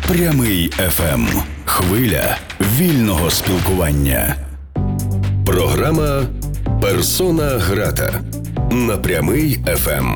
Прямий ФМ. Хвиля вільного спілкування. Програма «Персона грата» на Прямий ФМ.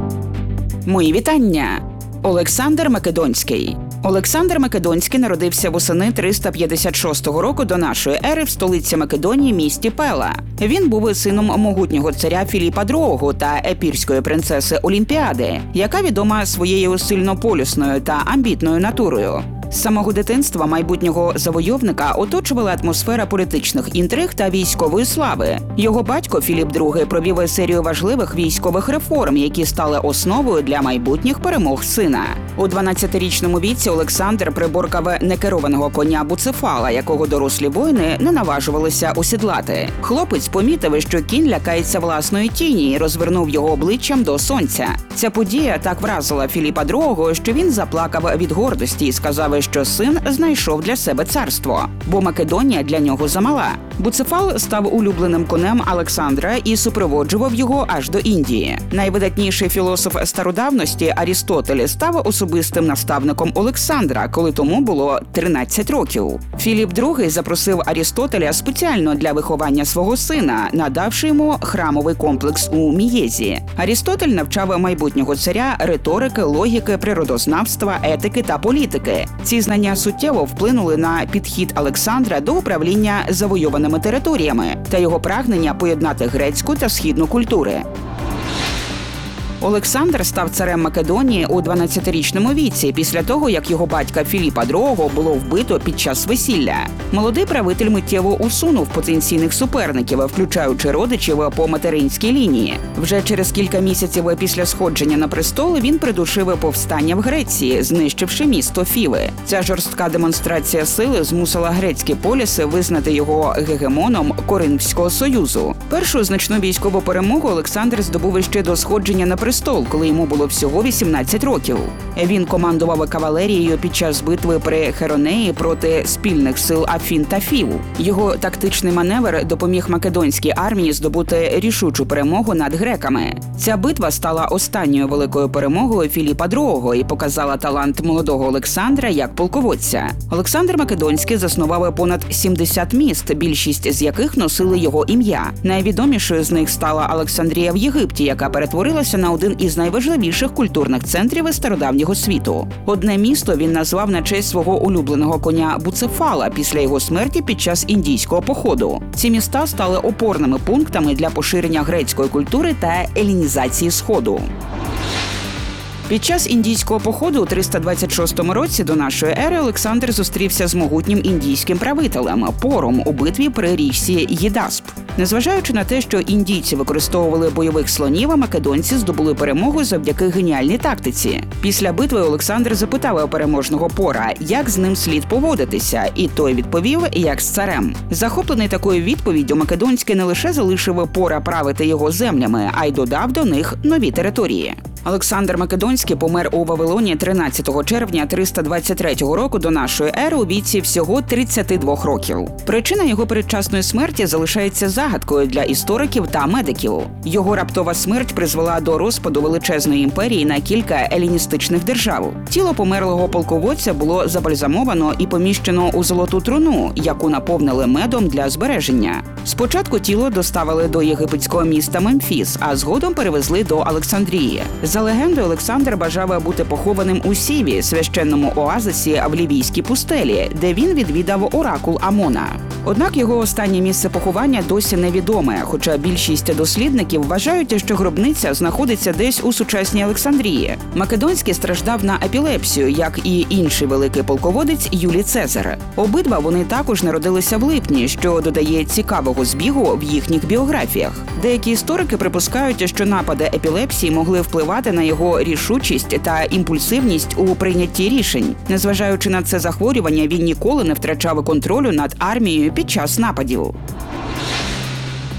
Мої вітання. Олександр Македонський. Олександр Македонський народився восени 356 року до нашої ери в столиці Македонії місті Пела. Він був сином могутнього царя Філіпа II та епірської принцеси Олімпіади, яка відома своєю сильнополюсною та амбітною натурою. З самого дитинства майбутнього завойовника оточувала атмосфера політичних інтриг та військової слави. Його батько Філіп II провів серію важливих військових реформ, які стали основою для майбутніх перемог сина. У 12-річному віці Олександр приборкав некерованого коня Буцефала, якого дорослі воїни не наважувалися осідлати. Хлопець помітив, що кінь лякається власної тіні і розвернув його обличчям до сонця. Ця подія так вразила Філіпа II, що він заплакав від гордості і сказав, що син знайшов для себе царство, бо Македонія для нього замала. Буцефал став улюбленим конем Олександра і супроводжував його аж до Індії. Найвидатніший філософ стародавності Арістотель став особистим наставником Олександра, коли тому було 13 років. Філіп II запросив Арістотеля спеціально для виховання свого сина, надавши йому храмовий комплекс у Мієзі. Арістотель навчав майбутнього царя риторики, логіки, природознавства, етики та політики. Ці знання суттєво вплинули на підхід Олександра до управління завойованими територіями та його прагнення поєднати грецьку та східну культури. Олександр став царем Македонії у 12-річному віці, після того, як його батька Філіпа II було вбито під час весілля. Молодий правитель миттєво усунув потенційних суперників, включаючи родичів по материнській лінії. Вже через кілька місяців після сходження на престол він придушив повстання в Греції, знищивши місто Фіви. Ця жорстка демонстрація сили змусила грецькі поліси визнати його гегемоном Коринфського союзу. Першу значну військову перемогу Олександр здобув ще до сходження на престол, коли йому було всього 18 років. Він командував кавалерією під час битви при Херонеї проти спільних сил Афін та Фів. Його тактичний маневр допоміг македонській армії здобути рішучу перемогу над греками. Ця битва стала останньою великою перемогою Філіпа II і показала талант молодого Олександра як полководця. Олександр Македонський заснував понад 70 міст, більшість з яких носили його ім'я. Найвідомішою з них стала Олександрія в Єгипті, яка перетворилася на один із найважливіших культурних центрів стародавнього світу. Одне місто він назвав на честь свого улюбленого коня Буцефала після його смерті під час індійського походу. Ці міста стали опорними пунктами для поширення грецької культури та елінізації Сходу. Під час індійського походу у 326 році до нашої ери Олександр зустрівся з могутнім індійським правителем Пором у битві при річці Єдасп. Незважаючи на те, що індійці використовували бойових слонів, македонці здобули перемогу завдяки геніальній тактиці. Після битви Олександр запитав переможного Пора, як з ним слід поводитися, і той відповів, як з царем. Захоплений такою відповіддю, Македонський не лише залишив Пора правити його землями, а й додав до них нові території. Олександр Македонський помер у Вавилоні 13 червня 323 року до нашої ери у віці всього 32 років. Причина його передчасної смерті залишається загадкою для істориків та медиків. Його раптова смерть призвела до розпаду величезної імперії на кілька еліністичних держав. Тіло померлого полководця було забальзамовано і поміщено у золоту труну, яку наповнили медом для збереження. Спочатку тіло доставили до єгипетського міста Мемфіс, а згодом перевезли до Олександрії. За легендою, Олександр бажав бути похованим у Сіві, священному оазисі в Лівійській пустелі, де він відвідав оракул Амона. Однак його останнє місце поховання досі невідоме, хоча більшість дослідників вважають, що гробниця знаходиться десь у сучасній Олександрії. Македонський страждав на епілепсію, як і інший великий полководець Юлій Цезар. Обидва вони також народилися в липні, що додає цікавого збігу в їхніх біографіях. Деякі історики припускають, що напади епілепсії могли впливати на його рішучість та імпульсивність у прийнятті рішень. Незважаючи на це захворювання, він ніколи не втрачав контролю над армією під час нападів.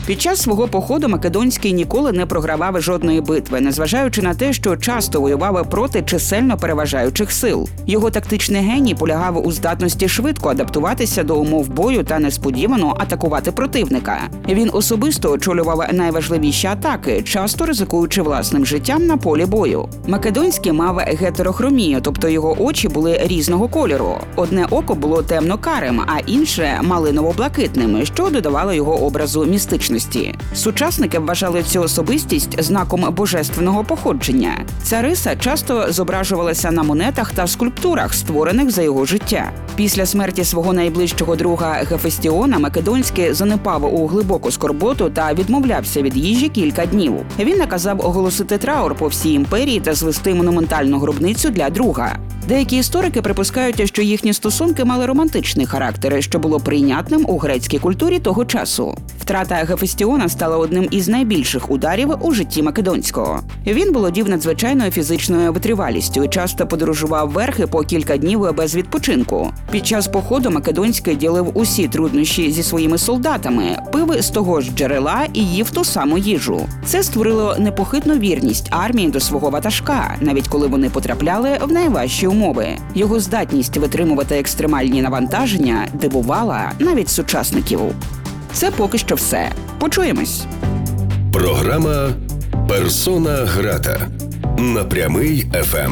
Під час свого походу Македонський ніколи не програвав жодної битви, незважаючи на те, що часто воював проти чисельно переважаючих сил. Його тактичний геній полягав у здатності швидко адаптуватися до умов бою та несподівано атакувати противника. Він особисто очолював найважливіші атаки, часто ризикуючи власним життям на полі бою. Македонський мав гетерохромію, тобто його очі були різного кольору. Одне око було темно-карим, а інше – малиново-блакитним, що додавало його образу містичності. Сучасники вважали цю особистість знаком божественного походження. Ця риса часто зображувалася на монетах та скульптурах, створених за його життя. Після смерті свого найближчого друга Гефестіона Македонський занепав у глибоку скорботу та відмовлявся від їжі кілька днів. Він наказав оголосити траур по всій імперії та звести монументальну гробницю для друга. Деякі історики припускають, що їхні стосунки мали романтичний характер, що було прийнятним у грецькій культурі того часу. Втрата Гефестіона стала одним із найбільших ударів у житті Македонського. Він володів надзвичайною фізичною витривалістю і часто подорожував верхи по кілька днів без відпочинку. Під час походу Македонський ділив усі труднощі зі своїми солдатами, пив з того ж джерела і їв ту саму їжу. Це створило непохитну вірність армії до свого ватажка, навіть коли вони потрапляли в найважчі умови. Його здатність витримувати екстремальні навантаження дивувала навіть сучасників. Це поки що все. Почуємось. Програма «Персона грата» на Прямий ФМ.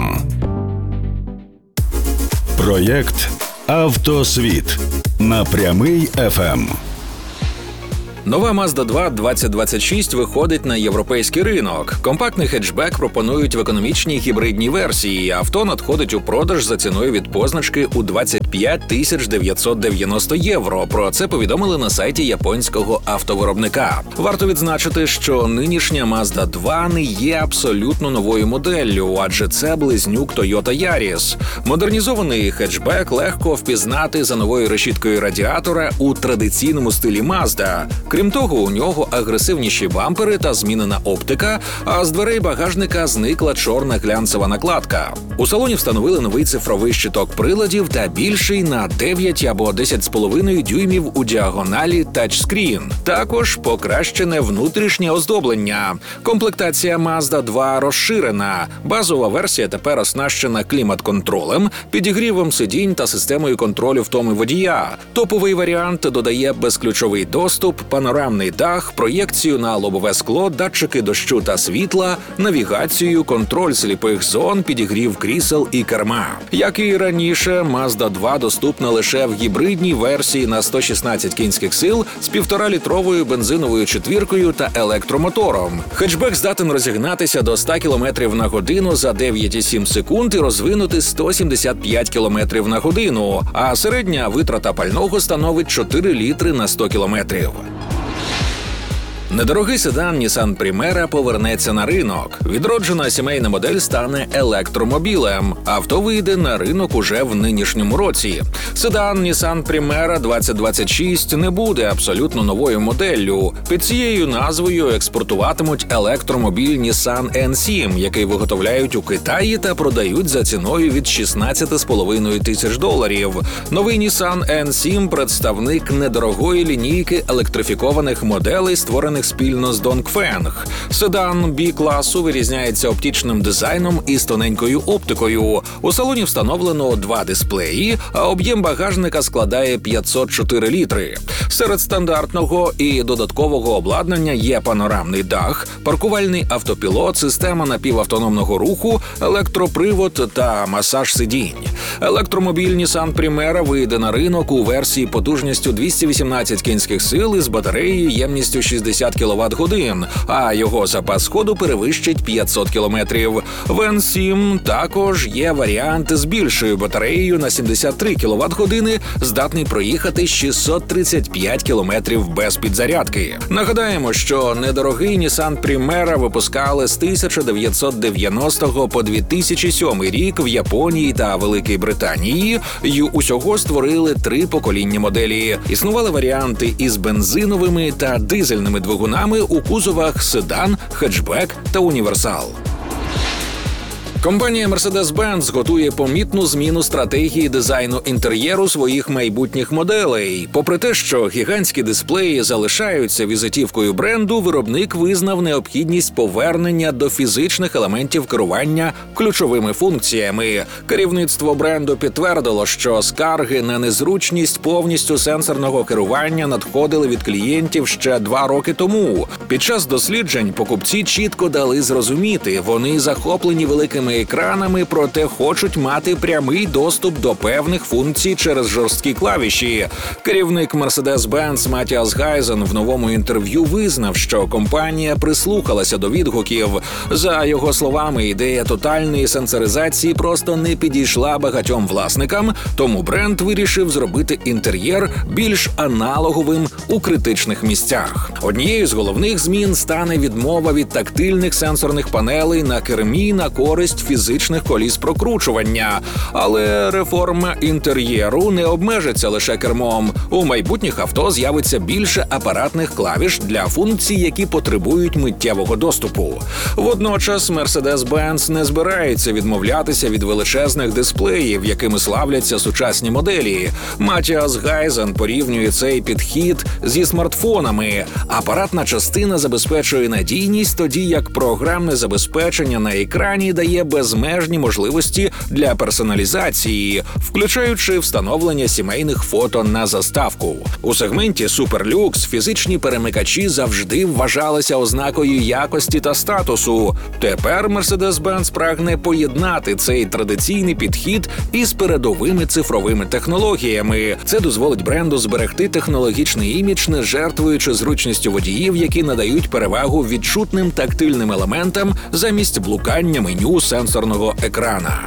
Проєкт «Автосвіт» на Прямий ФМ. Нова Mazda 2 2026 виходить на європейський ринок. Компактний хетчбек пропонують в економічній гібридній версії. Авто надходить у продаж за ціною від позначки у 25 990 євро. Про це повідомили на сайті японського автовиробника. Варто відзначити, що нинішня Mazda 2 не є абсолютно новою моделлю, адже це близнюк Toyota Yaris. Модернізований хетчбек легко впізнати за новою решіткою радіатора у традиційному стилі Mazda. Крім того, у нього агресивніші бампери та змінена оптика, а з дверей багажника зникла чорна глянцева накладка. У салоні встановили новий цифровий щиток приладів та більший на 9 або 10,5 дюймів у діагоналі тачскрін. Також покращене внутрішнє оздоблення. Комплектація Mazda 2 розширена. Базова версія тепер оснащена клімат-контролем, підігрівом сидінь та системою контролю втоми водія. Топовий варіант додає безключовий доступ, панорамний дах, проєкцію на лобове скло, датчики дощу та світла, навігацію, контроль сліпих зон, підігрів крісел і керма. Як і раніше, Mazda 2 доступна лише в гібридній версії на 116 кінських сил з 1,5-літровою бензиновою четвіркою та електромотором. Хетчбек здатен розігнатися до 100 км на годину за 9,7 секунд і розвинути 175 км на годину, а середня витрата пального становить 4 літри на 100 км. Недорогий седан Nissan Primera повернеться на ринок. Відроджена сімейна модель стане електромобілем. Авто вийде на ринок уже в нинішньому році. Седан Nissan Primera 2026 не буде абсолютно новою моделлю. Під цією назвою експортуватимуть електромобіль Nissan N7, який виготовляють у Китаї та продають за ціною від $16,5 тисяч. Новий Nissan N7 – представник недорогої лінійки електрифікованих моделей, створених спільно з Dongfeng. Седан B-класу вирізняється оптичним дизайном і з тоненькою оптикою. У салоні встановлено 2 дисплеї, а об'єм багажника складає 504 літри. Серед стандартного і додаткового обладнання є панорамний дах, паркувальний автопілот, система напівавтономного руху, електропривод та масаж сидінь. Електромобіль Nissan Primera вийде на ринок у версії потужністю 218 кінських сил із батареєю ємністю 60 кВт-годин, а його запас ходу перевищить 500 км. В N7 також є варіант з більшою батареєю на 73 кВт-години, здатний проїхати 635 км без підзарядки. Нагадаємо, що недорогий Nissan Primera випускали з 1990 по 2007 рік в Японії та Великій Британії й усього створили 3 покоління моделі. Існували варіанти із бензиновими та дизельними двигунами у кузовах седан, хетчбек та універсал. Компанія Mercedes-Benz готує помітну зміну стратегії дизайну інтер'єру своїх майбутніх моделей. Попри те, що гігантські дисплеї залишаються візитівкою бренду, виробник визнав необхідність повернення до фізичних елементів керування ключовими функціями. Керівництво бренду підтвердило, що скарги на незручність повністю сенсорного керування надходили від клієнтів ще 2 роки тому. Під час досліджень покупці чітко дали зрозуміти, вони захоплені великими екранами, проте хочуть мати прямий доступ до певних функцій через жорсткі клавіші. Керівник Mercedes-Benz Матіас Гайзен в новому інтерв'ю визнав, що компанія прислухалася до відгуків. За його словами, ідея тотальної сенсоризації просто не підійшла багатьом власникам, тому бренд вирішив зробити інтер'єр більш аналоговим у критичних місцях. Однією з головних змін стане відмова від тактильних сенсорних панелей на кермі на користь фізичних коліс прокручування. Але реформа інтер'єру не обмежиться лише кермом. У майбутніх авто з'явиться більше апаратних клавіш для функцій, які потребують миттєвого доступу. Водночас Mercedes-Benz не збирається відмовлятися від величезних дисплеїв, якими славляться сучасні моделі. Матіас Гайзен порівнює цей підхід зі смартфонами. Апаратна частина забезпечує надійність, тоді як програмне забезпечення на екрані дає безмежні можливості для персоналізації, включаючи встановлення сімейних фото на заставку. У сегменті суперлюкс фізичні перемикачі завжди вважалися ознакою якості та статусу. Тепер Mercedes-Benz прагне поєднати цей традиційний підхід із передовими цифровими технологіями. Це дозволить бренду зберегти технологічний імідж, не жертвуючи зручністю водіїв, які надають перевагу відчутним тактильним елементам замість блукання меню сенсорного екрана.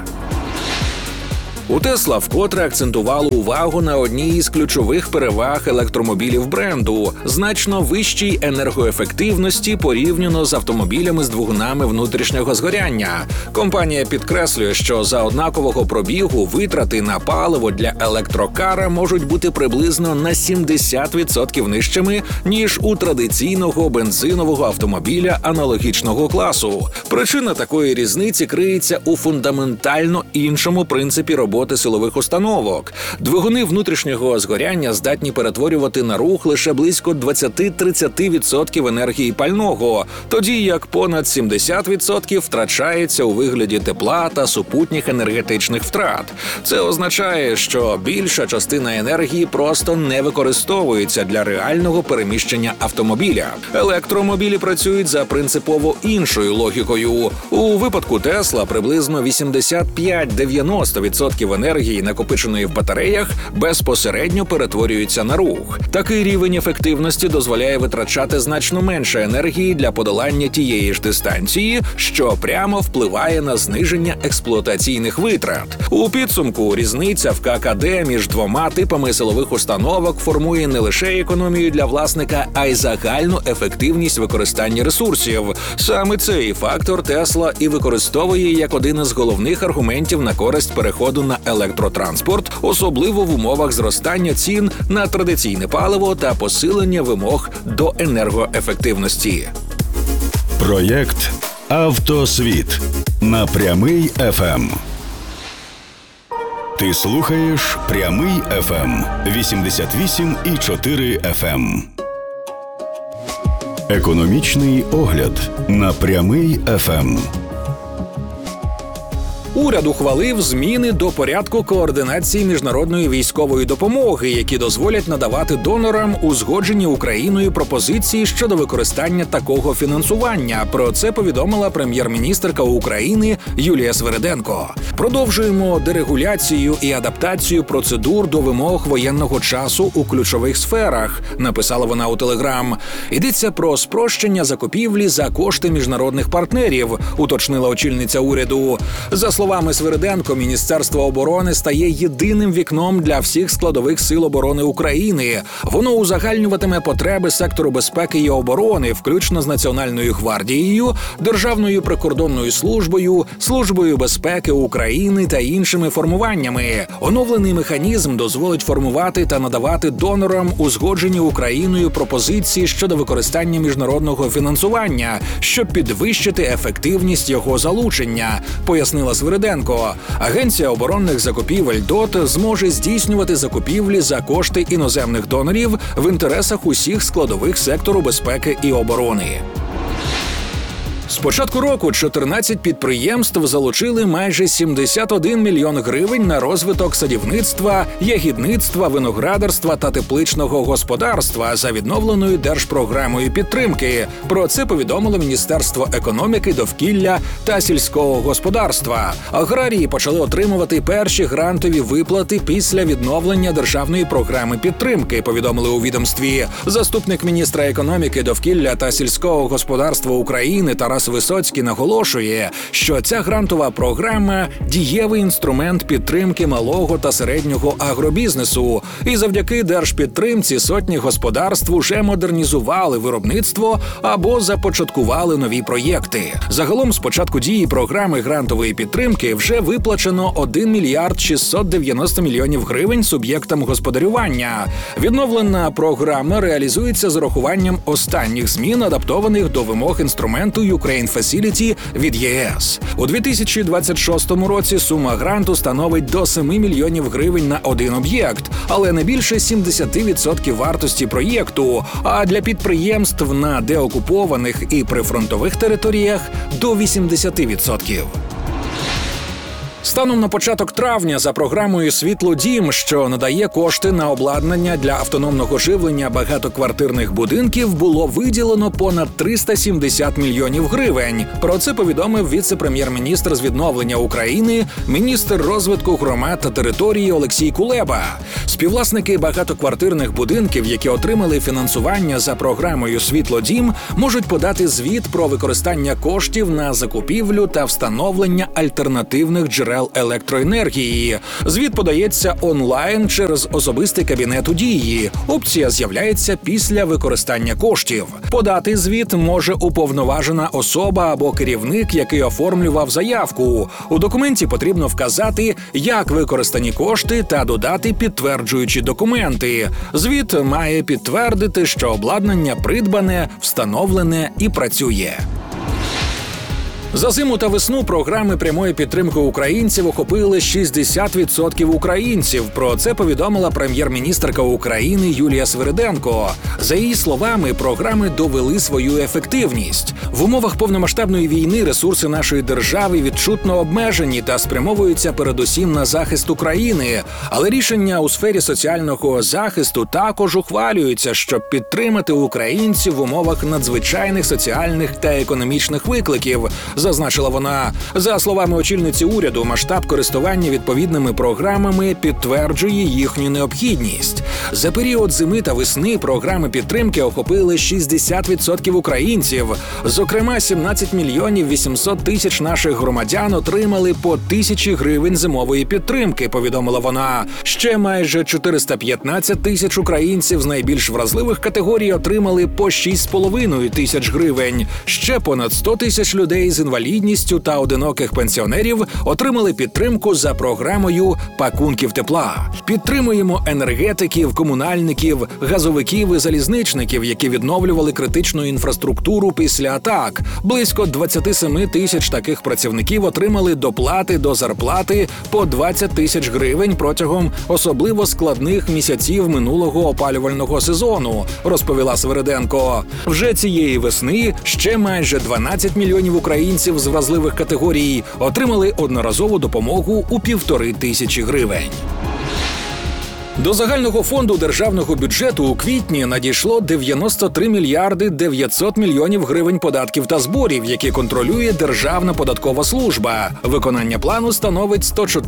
У Тесла вкотре акцентувало увагу на одній із ключових переваг електромобілів бренду – значно вищій енергоефективності порівняно з автомобілями з двигунами внутрішнього згоряння. Компанія підкреслює, що за однакового пробігу витрати на паливо для електрокара можуть бути приблизно на 70% нижчими, ніж у традиційного бензинового автомобіля аналогічного класу. Причина такої різниці криється у фундаментально іншому принципі роботи силових установок. Двигуни внутрішнього згоряння здатні перетворювати на рух лише близько 20-30% енергії пального, тоді як понад 70% втрачається у вигляді тепла та супутніх енергетичних втрат. Це означає, що більша частина енергії просто не використовується для реального переміщення автомобіля. Електромобілі працюють за принципово іншою логікою. У випадку Тесла приблизно 85-90% енергії, накопиченої в батареях, безпосередньо перетворюється на рух. Такий рівень ефективності дозволяє витрачати значно менше енергії для подолання тієї ж дистанції, що прямо впливає на зниження експлуатаційних витрат. У підсумку різниця в ККД між двома типами силових установок формує не лише економію для власника, а й загальну ефективність використання ресурсів. Саме цей фактор Тесла і використовує як один із головних аргументів на користь переходу на електротранспорт, особливо в умовах зростання цін на традиційне паливо та посилення вимог до енергоефективності. Проєкт «Автосвіт» на Прямий ФМ. Ти слухаєш Прямий ФМ 88,4 FM. Економічний огляд на Прямий ФМ. Уряд ухвалив зміни до порядку координації міжнародної військової допомоги, які дозволять надавати донорам узгоджені Україною пропозиції щодо використання такого фінансування. Про це повідомила прем'єр-міністерка України Юлія Свериденко. Продовжуємо дерегуляцію і адаптацію процедур до вимог воєнного часу у ключових сферах, написала вона у Телеграм. Йдеться про спрощення закупівлі за кошти міжнародних партнерів, уточнила очільниця уряду. За словами словами Свириденко, Міністерство оборони стає єдиним вікном для всіх складових сил оборони України. Воно узагальнюватиме потреби сектору безпеки і оборони, включно з Національною гвардією, Державною прикордонною службою, Службою безпеки України та іншими формуваннями. Оновлений механізм дозволить формувати та надавати донорам узгоджені Україною пропозиції щодо використання міжнародного фінансування, щоб підвищити ефективність його залучення, пояснила Свириденко. Агенція оборонних закупівель ДОТ зможе здійснювати закупівлі за кошти іноземних донорів в інтересах усіх складових сектору безпеки і оборони. З початку року 14 підприємств залучили майже 71 мільйон гривень на розвиток садівництва, ягідництва, виноградарства та тепличного господарства за відновленою держпрограмою підтримки. Про це повідомило Міністерство економіки, довкілля та сільського господарства. Аграрії почали отримувати перші грантові виплати після відновлення державної програми підтримки, повідомили у відомстві. Заступник міністра економіки, довкілля та сільського господарства України Тарас Висоцький наголошує, що ця грантова програма – дієвий інструмент підтримки малого та середнього агробізнесу. І завдяки держпідтримці сотні господарств уже модернізували виробництво або започаткували нові проєкти. Загалом з початку дії програми грантової підтримки вже виплачено 1 мільярд 690 мільйонів гривень суб'єктам господарювання. Відновлена програма реалізується з урахуванням останніх змін, адаптованих до вимог інструменту Ukraine Facility від ЄС. У 2026 році сума гранту становить до 7 мільйонів гривень на один об'єкт, але не більше 70% вартості проєкту, а для підприємств на деокупованих і прифронтових територіях – до 80%. Станом на початок травня за програмою «Світлодім», що надає кошти на обладнання для автономного живлення багатоквартирних будинків, було виділено понад 370 мільйонів гривень. Про це повідомив віце-прем'єр-міністр з відновлення України, міністр розвитку громад та території Олексій Кулеба. Співвласники багатоквартирних будинків, які отримали фінансування за програмою «Світлодім», можуть подати звіт про використання коштів на закупівлю та встановлення альтернативних джерел електроенергії. Звіт подається онлайн через особистий кабінет у Дії. Опція з'являється після використання коштів. Подати звіт може уповноважена особа або керівник, який оформлював заявку. У документі потрібно вказати, як використані кошти та додати підтверджуючі документи. Звіт має підтвердити, що обладнання придбане, встановлене і працює. За зиму та весну програми прямої підтримки українців охопили 60% українців. Про це повідомила прем'єр-міністерка України Юлія Свириденко. За її словами, програми довели свою ефективність. В умовах повномасштабної війни ресурси нашої держави відчутно обмежені та спрямовуються передусім на захист України. Але рішення у сфері соціального захисту також ухвалюються, щоб підтримати українців в умовах надзвичайних соціальних та економічних викликів, зазначила вона. За словами очільниці уряду, масштаб користування відповідними програмами підтверджує їхню необхідність. За період зими та весни програми підтримки охопили 60% українців. Зокрема, 17 мільйонів 800 тисяч наших громадян отримали по 1000 гривень зимової підтримки, повідомила вона. Ще майже 415 тисяч українців з найбільш вразливих категорій отримали по 6,5 тисяч гривень. Ще понад 100 тисяч людей з інвалідністю та одиноких пенсіонерів отримали підтримку за програмою «Пакунків тепла». Підтримуємо енергетиків, комунальників, газовиків і залізничників, які відновлювали критичну інфраструктуру після атак. Близько 27 тисяч таких працівників отримали доплати до зарплати по 20 тисяч гривень протягом особливо складних місяців минулого опалювального сезону, розповіла Свириденко. Вже цієї весни ще майже 12 мільйонів українців з вразливих категорій отримали одноразову допомогу у 1500 гривень. До загального фонду державного бюджету у квітні надійшло 93 мільярди 900 мільйонів гривень податків та зборів, які контролює Державна податкова служба. Виконання плану становить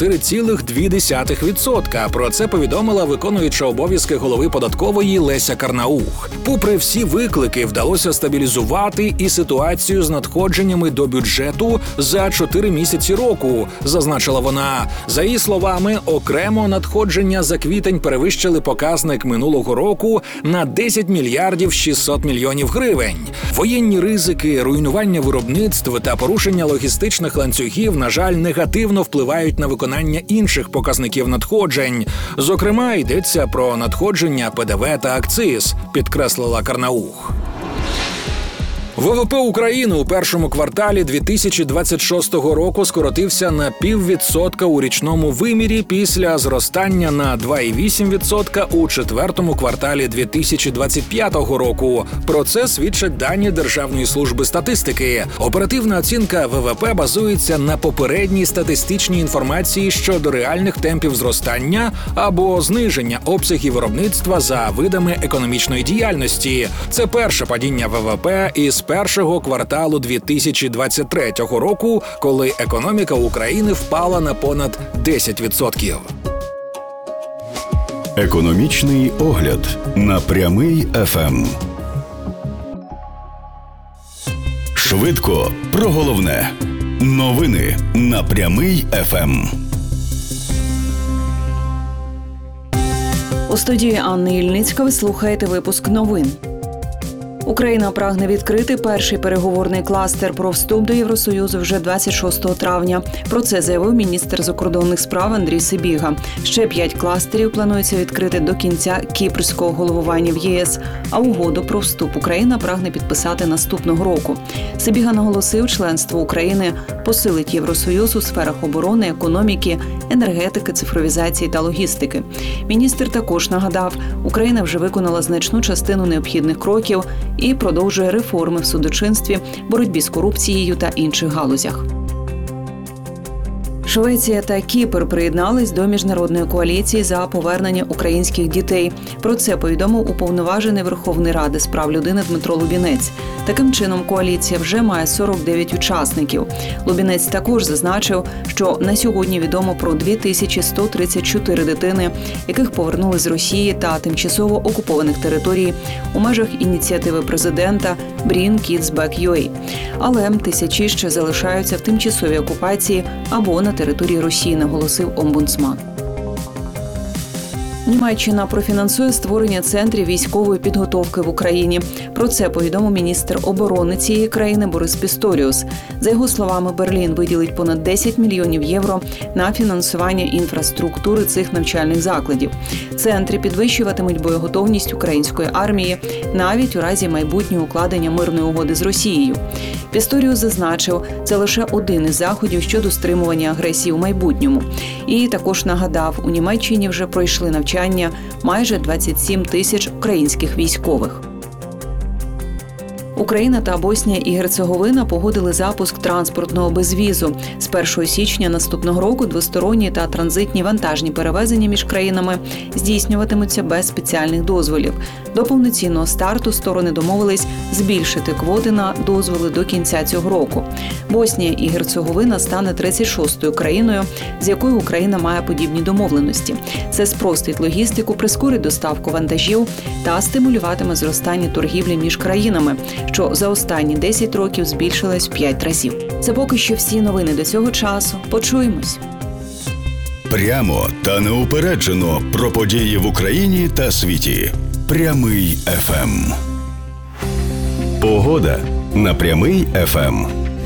104,2%. Про це повідомила виконуюча обов'язки голови податкової Леся Карнаух. Попри всі виклики, вдалося стабілізувати і ситуацію з надходженнями до бюджету за 4 місяці року, зазначила вона. За її словами, окремо надходження за квітень перевищили показник минулого року на 10 мільярдів 600 мільйонів гривень. Воєнні ризики, руйнування виробництв та порушення логістичних ланцюгів, на жаль, негативно впливають на виконання інших показників надходжень. Зокрема, йдеться про надходження ПДВ та акциз, підкреслила Карнаух. ВВП України у першому кварталі 2026 року скоротився на 0,5% у річному вимірі після зростання на 2,8% у четвертому кварталі 2025 року. Про це свідчать дані Державної служби статистики. Оперативна оцінка ВВП базується на попередній статистичній інформації щодо реальних темпів зростання або зниження обсягів виробництва за видами економічної діяльності. Це перше падіння ВВП із першого кварталу 2023 року, коли економіка України впала на понад 10%. Економічний огляд на Прямий ФМ. Швидко про головне. Новини на Прямий ФМ. У студії Анни Ільницька ви слухаєте випуск новин. Україна прагне відкрити перший переговорний кластер про вступ до Євросоюзу вже 26 травня. Про це заявив міністр закордонних справ Андрій Сибіга. Ще 5 кластерів планується відкрити до кінця кіпрського головування в ЄС, а угоду про вступ Україна прагне підписати наступного року. Сибіга наголосив, членство України посилить Євросоюз у сферах оборони, економіки, енергетики, цифровізації та логістики. Міністр також нагадав, Україна вже виконала значну частину необхідних кроків і продовжує реформи в судочинстві, боротьбі з корупцією та інших галузях. Швеція та Кіпр приєднались до міжнародної коаліції за повернення українських дітей. Про це повідомив уповноважений Верховної Ради з прав людини Дмитро Лубінець. Таким чином, коаліція вже має 49 учасників. Лубінець також зазначив, що на сьогодні відомо про 2134 дитини, яких повернули з Росії та тимчасово окупованих територій у межах ініціативи президента Bring Kids Back UA. Але тисячі ще залишаються в тимчасовій окупації або на території Росії, наголосив омбудсман. Німеччина профінансує створення центрів військової підготовки в Україні. Про це повідомив міністр оборони цієї країни Борис Пісторіус. За його словами, Берлін виділить понад 10 мільйонів євро на фінансування інфраструктури цих навчальних закладів. Центри підвищуватимуть боєготовність української армії навіть у разі майбутнього укладення мирної угоди з Росією. Пісторіус зазначив, це лише один із заходів щодо стримування агресії у майбутньому. І також нагадав, у Німеччині вже пройшли навчання майже 27 тисяч українських військових. Україна та Боснія і Герцеговина погодили запуск транспортного безвізу. З 1 січня наступного року двосторонні та транзитні вантажні перевезення між країнами здійснюватимуться без спеціальних дозволів. До повноцінного старту сторони домовились збільшити квоти на дозволи до кінця цього року. Боснія і Герцеговина стане 36-ю країною, з якою Україна має подібні домовленості. Це спростить логістику, прискорить доставку вантажів та стимулюватиме зростання торгівлі між країнами, що за останні 10 років збільшилась в 5 разів. Це поки що всі новини до цього часу. Почуємось. Прямо та неупереджено про події в Україні та світі. Прямий ФМ. Погода на Прямий ФМ.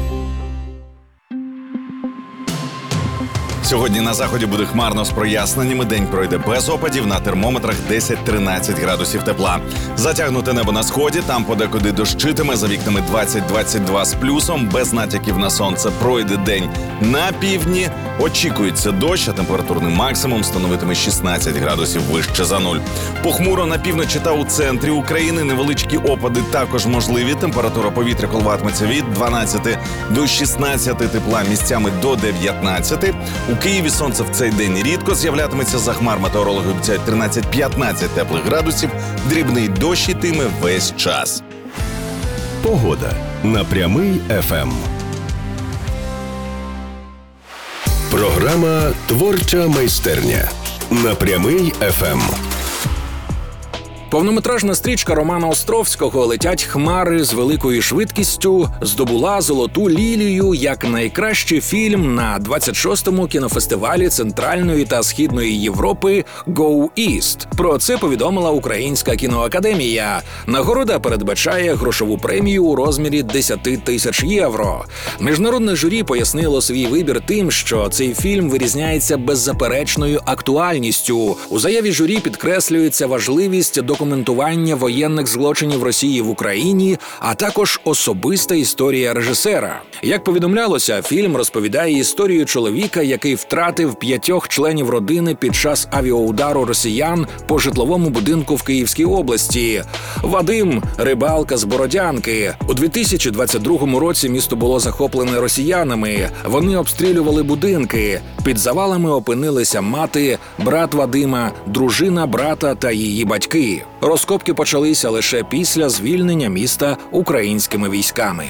Сьогодні на заході буде хмарно з проясненнями. День пройде без опадів, на термометрах 10-13 градусів тепла. Затягнуте небо на сході, там подекуди дощитиме, за вікнами 20-22 з плюсом, без натяків на сонце пройде день на півдні. Очікується дощ, а температурний максимум становитиме 16 градусів вище за нуль. Похмуро на півночі та у центрі України, невеличкі опади також можливі. Температура повітря коливатиметься від 12 до 16 тепла, місцями до 19. У У Києві сонце в цей день рідко з'являтиметься за хмар. Метеорологи обіцяють 13-15 теплих градусів. Дрібний дощ йтиме весь час. Погода на Прямий ФМ. Програма «Творча майстерня» на Прямий ФМ. Повнометражна стрічка Романа Островського «Летять хмари з великою швидкістю» здобула золоту лілію як найкращий фільм на 26-му кінофестивалі Центральної та Східної Європи «Go East». Про це повідомила Українська кіноакадемія. Нагорода передбачає грошову премію у розмірі 10 тисяч євро. Міжнародне журі пояснило свій вибір тим, що цей фільм вирізняється беззаперечною актуальністю. У заяві журі підкреслюється важливість документування воєнних злочинів Росії в Україні, а також особиста історія режисера. Як повідомлялося, фільм розповідає історію чоловіка, який втратив 5 членів родини під час авіаудару росіян по житловому будинку в Київській області. Вадим – рибалка з Бородянки. У 2022 році місто було захоплене росіянами. Вони обстрілювали будинки. Під завалами опинилися мати, брат Вадима, дружина брата та її батьки. Розкопки почалися лише після звільнення міста українськими військами.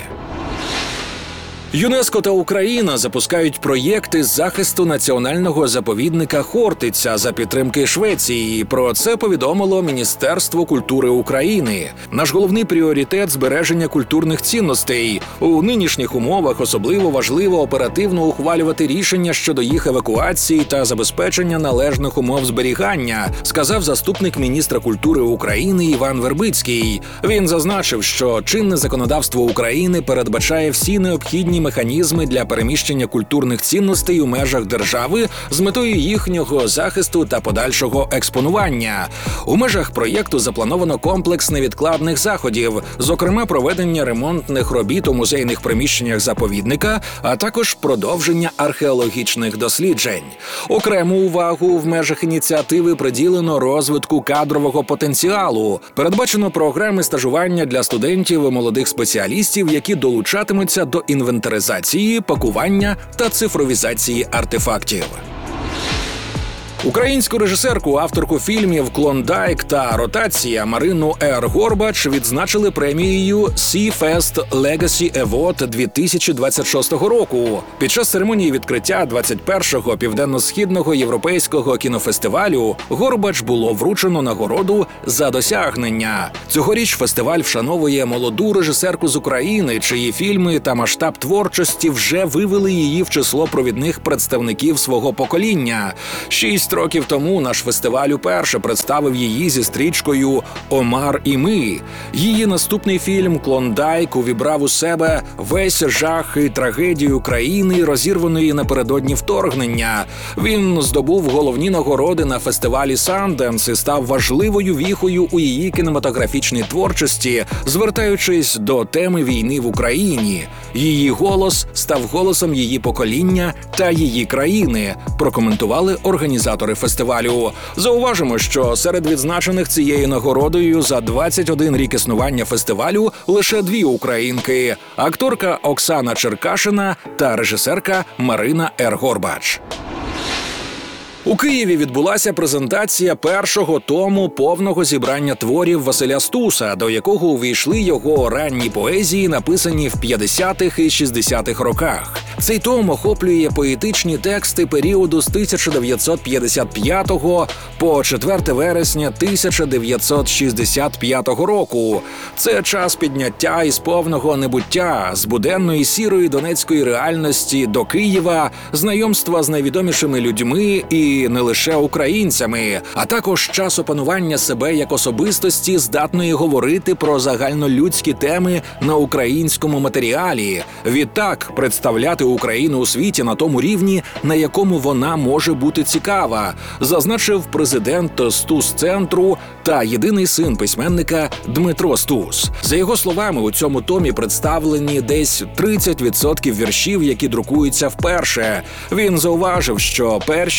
ЮНЕСКО та Україна запускають проєкти з захисту національного заповідника Хортиця за підтримки Швеції. Про це повідомило Міністерство культури України. Наш головний пріоритет – збереження культурних цінностей. У нинішніх умовах особливо важливо оперативно ухвалювати рішення щодо їх евакуації та забезпечення належних умов зберігання, сказав заступник міністра культури України Іван Вербицький. Він зазначив, що чинне законодавство України передбачає всі необхідні механізми для переміщення культурних цінностей у межах держави з метою їхнього захисту та подальшого експонування. У межах проєкту заплановано комплекс невідкладних заходів, зокрема проведення ремонтних робіт у музейних приміщеннях заповідника, а також продовження археологічних досліджень. Окрему увагу в межах ініціативи приділено розвитку кадрового потенціалу. Передбачено програми стажування для студентів і молодих спеціалістів, які долучатимуться до інвентаризації, пакування та цифровізації артефактів. Українську режисерку, авторку фільмів «Клондайк» та «Ротація» Марину Р. Горбач відзначили премією Sea Fest Legacy Award 2026 року. Під час церемонії відкриття 21-го Південно-Східного європейського кінофестивалю Горбач було вручено нагороду за досягнення. Цьогоріч фестиваль вшановує молоду режисерку з України, чиї фільми та масштаб творчості вже вивели її в число провідних представників свого покоління. 6 років тому наш фестиваль уперше представив її зі стрічкою «Омар і ми». Її наступний фільм «Клондайк» увібрав у себе весь жах і трагедію країни, розірваної напередодні вторгнення. Він здобув головні нагороди на фестивалі «Санденс» і став важливою віхою у її кінематографічній творчості, звертаючись до теми війни в Україні. Її голос став голосом її покоління та її країни, прокоментували організатори фестивалю. Зауважимо, що серед відзначених цією нагородою за 21 рік існування фестивалю лише 2 українки – акторка Оксана Черкашина та режисерка Марина Р. Горбач. У Києві відбулася презентація першого тому повного зібрання творів Василя Стуса, до якого увійшли його ранні поезії, написані в 50-х і 60-х роках. Цей том охоплює поетичні тексти періоду з 1955 по 4 вересня 1965 року. Це час підняття із повного небуття, з буденної сірої донецької реальності до Києва, знайомства з найвідомішими людьми і не лише українцями, а також час опанування себе як особистості, здатної говорити про загальнолюдські теми на українському матеріалі. Відтак, представляти Україну у світі на тому рівні, на якому вона може бути цікава, зазначив президент Стус-центру та єдиний син письменника Дмитро Стус. За його словами, у цьому томі представлені десь 30% віршів, які друкуються вперше. Він зауважив, що перші 6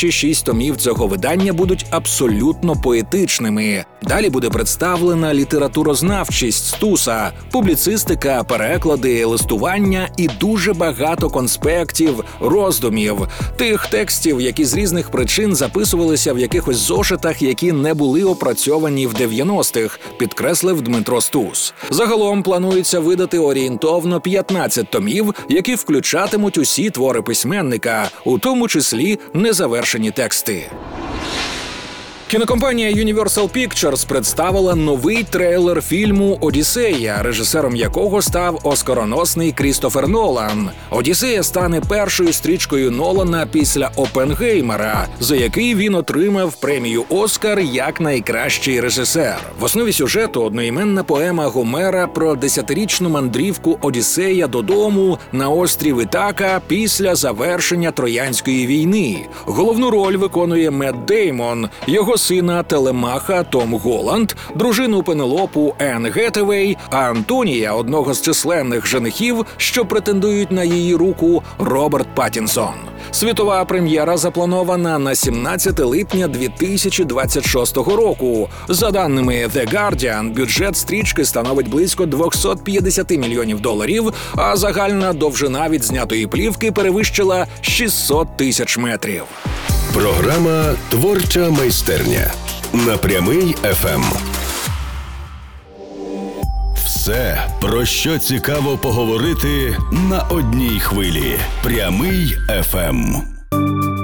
томів цього видання будуть абсолютно поетичними. Далі буде представлена літературознавчість Стуса, публіцистика, переклади, листування і дуже багато конспектів, роздумів, тих текстів, які з різних причин записувалися в якихось зошитах, які не були опрацьовані в 90-х, підкреслив Дмитро Стус. Загалом планується видати орієнтовно 15 томів, які включатимуть усі твори письменника, у тому числі незавершені тексти. Кінокомпанія Universal Pictures представила новий трейлер фільму «Одіссея», режисером якого став оскароносний Крістофер Нолан. «Одіссея» стане першою стрічкою Нолана після «Оппенгеймера», за який він отримав премію «Оскар» як найкращий режисер. В основі сюжету одноіменна поема Гомера про 10-річну мандрівку Одіссея додому на острів Ітака після завершення Троянської війни. Головну роль виконує Мет Деймон, його сина Телемаха Том Голланд, дружину Пенелопу Енн Гетевей, а Антонія, одного з численних женихів, що претендують на її руку, Роберт Паттінсон. Світова прем'єра запланована на 17 липня 2026 року. За даними The Guardian, бюджет стрічки становить близько $250 мільйонів, а загальна довжина відзнятої плівки перевищила 600 тисяч метрів. Програма «Творча майстерня» на Прямий ФМ. Все, про що цікаво поговорити на одній хвилі. Прямий ФМ.